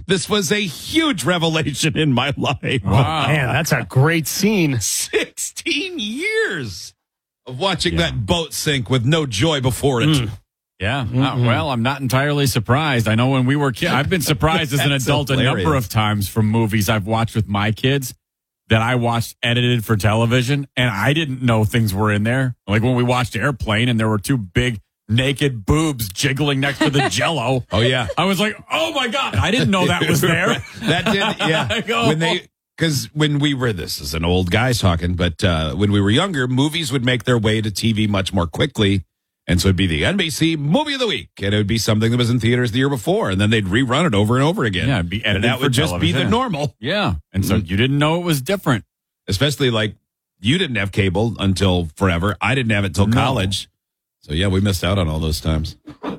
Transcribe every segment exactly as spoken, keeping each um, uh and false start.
This was a huge revelation in my life. Wow. Man, that's a great scene. sixteen years of watching yeah. that boat sink with no joy before it. Mm. Yeah. Uh, well, I'm not entirely surprised. I know when we were kids, I've been surprised as an adult a number of times from movies I've watched with my kids that I watched edited for television, and I didn't know things were in there. Like when we watched Airplane and there were two big naked boobs jiggling next to the Jell-O. Oh, yeah. I was like, oh, my God. I didn't know that was there. That did, yeah. go, when they, because when we were, this is an old guy talking, but uh, when we were younger, movies would make their way to T V much more quickly. And so it'd be the N B C Movie of the Week, and it would be something that was in theaters the year before, and then they'd rerun it over and over again. Yeah, it'd be edited and that for would just television. be the normal. Yeah, and so mm-hmm. you didn't know it was different. Especially like you didn't have cable until forever. I didn't have it until no. college. So yeah, we missed out on all those times.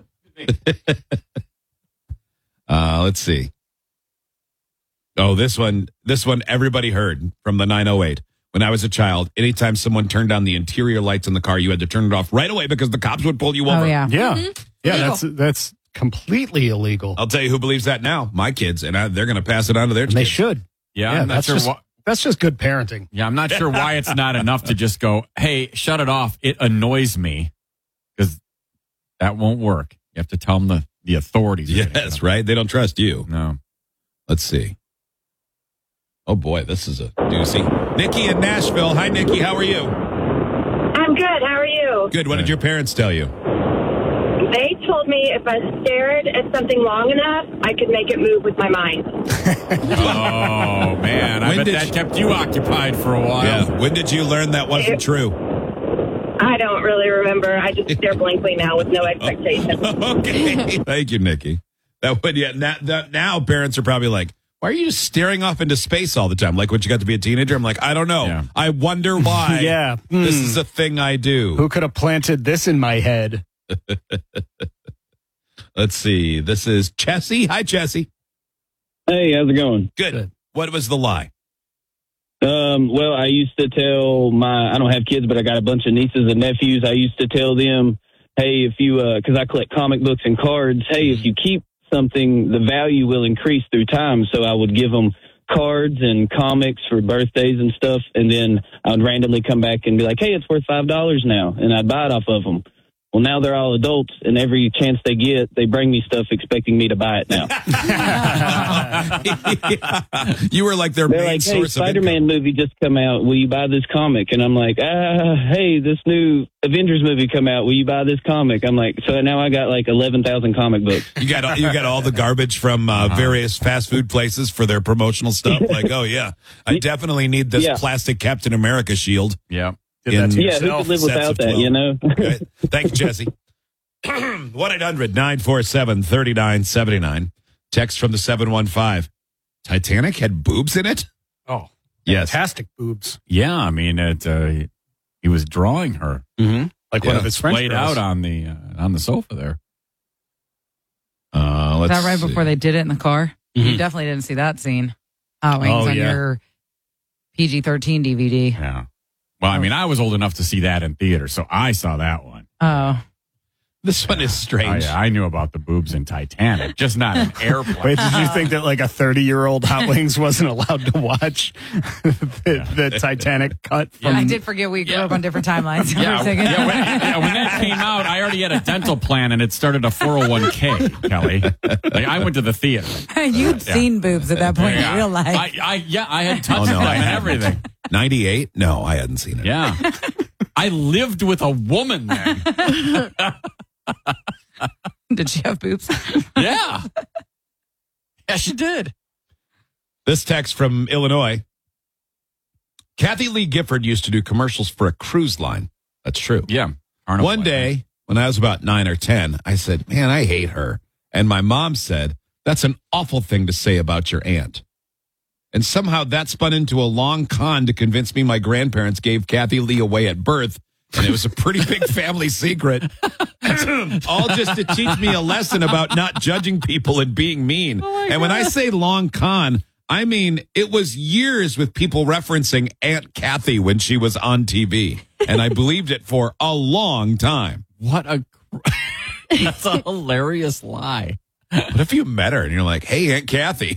uh, let's see. Oh, this one, this one everybody heard from the nine oh eight. When I was a child, anytime someone turned on the interior lights in the car, you had to turn it off right away because the cops would pull you over. Oh, yeah. Yeah. Mm-hmm. Yeah, that's that's completely illegal. I'll tell you who believes that now. My kids, and I, they're going to pass it on to their And kids. they should. Yeah, Yeah, I'm not that's sure just, why. that's just good parenting. Yeah, I'm not sure why it's not enough to just go, hey, shut it off. It annoys me, because that won't work. You have to tell them the, the authorities. Yes, right? They don't trust you. No. Let's see. Oh, boy, this is a doozy. Nikki in Nashville. Hi, Nikki. How are you? I'm good. How are you? Good. What did your parents tell you? They told me if I stared at something long enough, I could make it move with my mind. Oh, man. I When bet did that you- kept you occupied for a while. Yeah. When did you learn that wasn't It- true? I don't really remember. I just stare blankly now with no expectation. Okay. Thank you, Nikki. That would, yeah, now, that, now parents are probably like, why are you just staring off into space all the time? Like when you got to be a teenager? I'm like, I don't know. Yeah. I wonder why. Yeah. This Hmm. is a thing I do. Who could have planted this in my head? Let's see. This is Chessie. Hi, Chessie. Hey, how's it going? Good. Good. What was the lie? Um, well, I used to tell my, I don't have kids, but I got a bunch of nieces and nephews. I used to tell them, hey, if you, uh, cause I collect comic books and cards, hey, if you keep something, the value will increase through time. So I would give them cards and comics for birthdays and stuff. And then I would randomly come back and be like, hey, it's worth five dollars now. And I'd buy it off of them. Well, now they're all adults, and every chance they get, they bring me stuff expecting me to buy it now. Yeah. You were like their They're main like, hey, source of Spider-Man income. movie just come out. Will you buy this comic? And I'm like, ah, hey, this new Avengers movie come out. Will you buy this comic? I'm like, so now I got like eleven thousand comic books. You got you got all the garbage from uh, various fast food places for their promotional stuff. Like, oh yeah, I definitely need this Yeah. plastic Captain America shield. Yeah. Did that to In- Yeah, who yourself. could live Sets of without that, twelve. you know? Okay. Thank you, Jesse. one eight hundred nine four seven three nine seven nine. Text from the seven one five. Titanic had boobs in it? Oh, Yes. fantastic boobs. Yeah, I mean, it, uh, he was drawing her. Mm-hmm. Like one Yeah. of his French Laid girls. out on the, uh, on the sofa there. Uh, Is let's that right see. before they did it in the car? You Mhm. definitely didn't see that scene. Oh, it Oh, was on yeah. your P G thirteen D V D. Yeah. Well, I mean, I was old enough to see that in theater, so I saw that one. Oh. This one is Oh, strange. yeah, I knew about the boobs in Titanic, just not an airplane. Wait, did you think that like a thirty-year-old Hot Wings wasn't allowed to watch the, the Titanic cut from... I did forget we grew up on different timelines. for a Yeah, second. yeah, when, yeah, when that came out, I already had a dental plan, and it started a four oh one k, Kelly. Like, I went to the theater. You'd seen boobs at that point Yeah. in real life. I, I, yeah, I had touched Oh, no, them I and hadn't. everything. ninety-eight? No, I hadn't seen it. Yeah. I lived with a woman then. Did she have boobs? Yeah. Yeah, she did. This text from Illinois. Kathy Lee Gifford used to do commercials for a cruise line. That's true. Yeah. Carnival One Line. day, when I was about nine or ten, I said, man, I hate her. And my mom said, that's an awful thing to say about your aunt. And somehow that spun into a long con to convince me my grandparents gave Kathy Lee away at birth. And it was a pretty big family secret. All just to teach me a lesson about not judging people and being mean. And when I say long con, I mean, it was years with people referencing Aunt Kathy when she was on T V. And I believed it for a long time. What a. That's a hilarious lie. What if you met her and you're like, hey, Aunt Kathy?